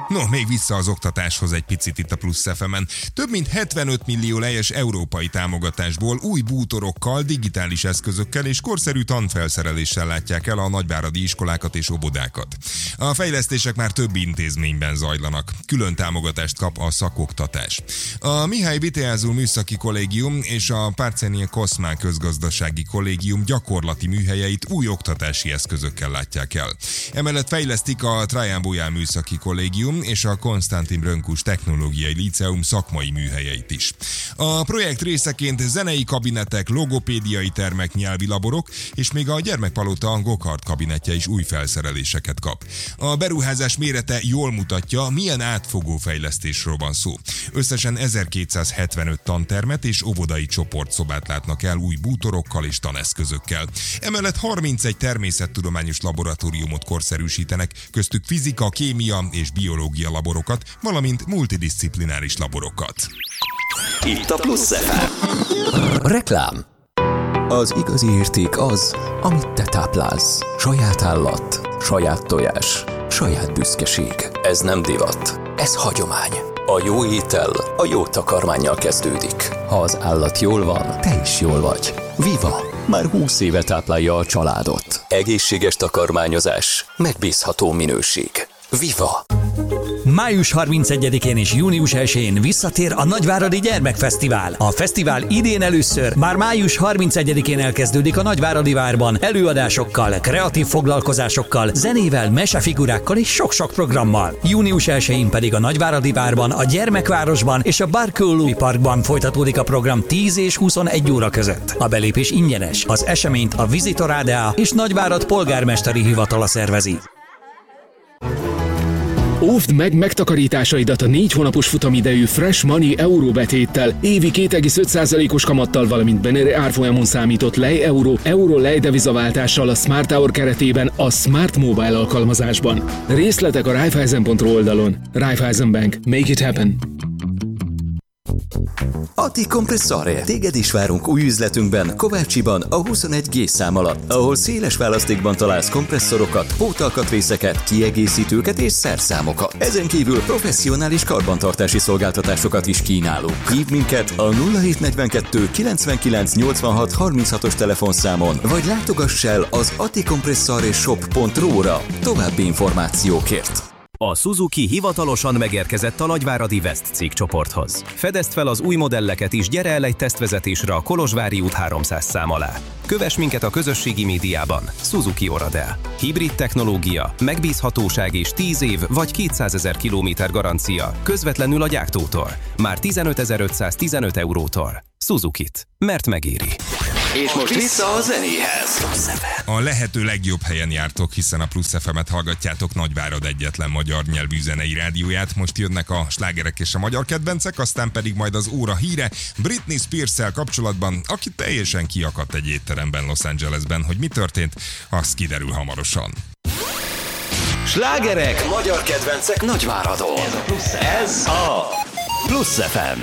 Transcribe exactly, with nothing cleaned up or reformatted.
No, még vissza az oktatáshoz egy picit itt a Plusz ef emen. Több mint hetvenöt millió lejes európai támogatásból új bútorokkal, digitális eszközökkel és korszerű tanfelszereléssel látják el a nagyváradi iskolákat és óvodákat. A fejlesztések már több intézményben zajlanak. Külön támogatást kap a szakoktatás. A Mihály Vitéázul Műszaki Kollégium és a Párcenie Koszmán Közgazdasági Kollégium gyakorlati műhelyeit új oktatási eszközökkel látják el. Emellett fejlesztik a Traian Buján Műszaki Kollégium és a Konstantin Brânkus Technológiai Líceum szakmai műhelyeit is. A projekt részeként zenei kabinetek, logopédiai termek, nyelvi laborok, és még a gyermekpalota go-kart kabinetje is új felszereléseket kap. A beruházás mérete jól mutatja, milyen átfogó fejlesztésről van szó. Összesen ezerkétszázhetvenöt tantermet és óvodai csoportszobát látnak el új bútorokkal és taneszközökkel. Emellett harmincegy természettudományos laboratóriumot korszerűsítenek, köztük fizika, kémia és biológia laborokat, valamint multidisciplináris laborokat. Itt a Plusz ef em. Reklám. Az igazi érték az, amit te táplálsz. Saját állat, saját tojás, saját büszkeség. Ez nem divat, ez hagyomány. A jó étel a jó takarmánnyal kezdődik. Ha az állat jól van, te is jól vagy. Viva! Már húsz éve táplálja a családot. Egészséges takarmányozás, megbízható minőség. Viva! május harmincegyedikén és június elsején visszatér a Nagyváradi Gyermekfesztivál. A fesztivál idén először már május harmincegyedikén elkezdődik a Nagyváradi Várban előadásokkal, kreatív foglalkozásokkal, zenével, mesefigurákkal és sok-sok programmal. június elsején pedig a Nagyváradi Várban, a Gyermekvárosban és a Barkőlői Parkban folytatódik a program tíz és huszonegy óra között. A belépés ingyenes. Az eseményt a Visitor á dé á és Nagyvárad polgármesteri hivatala szervezi. Óvd meg megtakarításaidat a négy hónapos futamidejű Fresh Money euróbetéttel, évi két egész öt százalékos kamattal, valamint Beneri árfolyamon számított lej euró, euró lej devizaváltással a Smart Hour keretében a Smart Mobile alkalmazásban. Részletek a Raiffeisen pont ru oldalon. Raiffeisen Bank. Make it happen! Ati Compressore. Téged is várunk új üzletünkben, Kovácsiban, a huszonegy G szám alatt, ahol széles választékban találsz kompresszorokat, pótalkatrészeket, kiegészítőket és szerszámokat. Ezen kívül professzionális karbantartási szolgáltatásokat is kínálunk. Hívd minket a nulla hét negyvenkettő kilencvenkilenc nyolcvanhat harminchatos telefonszámon, vagy látogass el az atikompressore shop pont ru-ra további információkért. A Suzuki hivatalosan megérkezett a Nagyváradi West cégcsoporthoz. Fedezd fel az új modelleket is, gyere el egy tesztvezetésre a Kolozsvári út háromszáz szám alá. Kövess minket a közösségi médiában. Suzuki Oradea. Hibrid technológia, megbízhatóság és tíz év vagy kétszázezer kilométer garancia közvetlenül a gyártótól. Már tizenötezer-ötszáztizenöt eurótól. Suzukit. Mert megéri. És most vissza a zenéhez. A lehető legjobb helyen jártok, hiszen a Plusz ef emet hallgatjátok, Nagyvárad egyetlen magyar nyelvű zenei rádióját. Most jönnek a slágerek és a magyar kedvencek, aztán pedig majd az óra híre Britney Spears-szel kapcsolatban, aki teljesen kiakadt egy étteremben Los Angelesben. Hogy mi történt, az kiderül hamarosan. Slágerek, magyar kedvencek Nagyváradon. Ez a Plusz ef em.